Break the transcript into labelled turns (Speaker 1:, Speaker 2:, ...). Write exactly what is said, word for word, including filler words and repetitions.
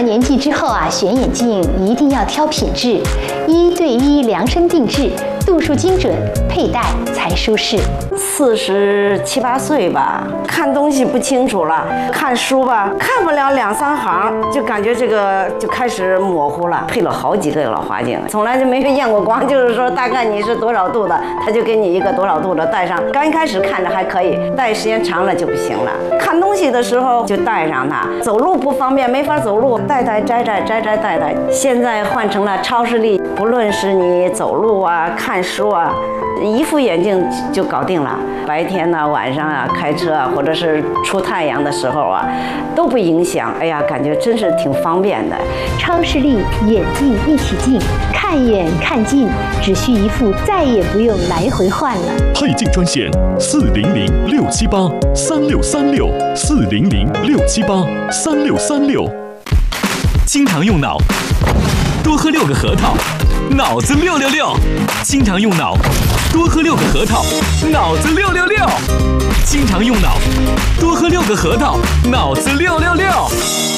Speaker 1: 了年纪之后啊，选眼镜一定要挑品质，一对一量身定制，度数精准，佩戴才舒适。
Speaker 2: 四十七八岁吧，看东西不清楚了，看书吧，看不了两三行，就感觉这个就开始模糊了。配了好几个老花镜，从来就没有验过光，就是说大概你是多少度的，他就给你一个多少度的戴上。刚一开始看着还可以，戴时间长了就不行了。看东西的时候就戴上它，走路不方便，没法走路，戴戴摘摘摘摘戴戴。现在换成了超视力，不论是你走路啊、看书啊，一副眼镜就搞定了。白天呢、啊、晚上啊、开车啊，或者是出太阳的时候啊，都不影响。哎呀，感觉真是挺方便的。
Speaker 1: 超视力眼镜一体镜，看远看近，只需一副，再也不用来回换了。
Speaker 3: 配镜专线四零零六七八三六三六四零零六七八三六三六。
Speaker 4: 经常用脑，多喝六个核桃，脑子六六六。经常用脑，多喝六个核桃，脑子六六六。经常用脑，多喝六个核桃，脑子六六六。